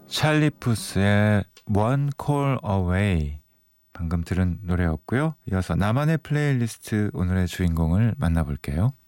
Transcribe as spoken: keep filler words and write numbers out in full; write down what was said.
찰리 푸스의 One Call Away 방금 들은 노래였고요. 이어서 나만의 플레이리스트 오늘의 주인공을 만나볼게요.